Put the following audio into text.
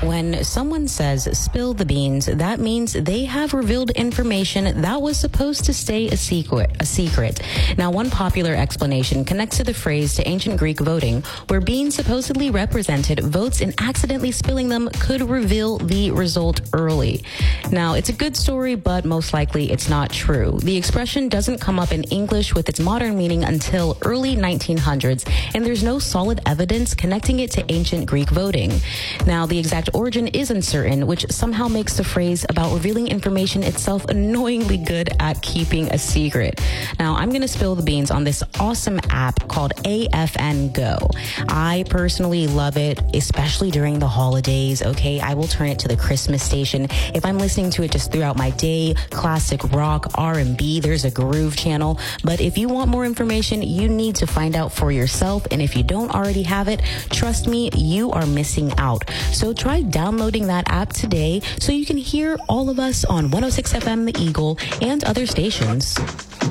When someone says spill the beans, that means they have revealed information that was supposed to stay a secret. Now, one popular explanation connects to the phrase to ancient Greek voting, where beans supposedly represented votes and accidentally spilling them could reveal the result early. Now, it's a good story, but most likely it's not true. The expression doesn't come up in English with its modern meaning until early 1900s, and there's no solid evidence connecting it to ancient Greek voting. Now, the exact origin is uncertain, which somehow makes the phrase about revealing information itself annoyingly good at keeping a secret. Now, I'm going to spill the beans on this awesome app called AFN Go. I personally love it, especially during the holidays, okay? I will turn it to the Christmas station. If I'm listening to it just throughout my day, classic rock, R&B, there's a groove channel. But if you want more information, you need to find out for yourself. And if you don't already have it, trust me, you are missing out. So try downloading that app today so you can hear all of us on 106 FM The Eagle and other stations.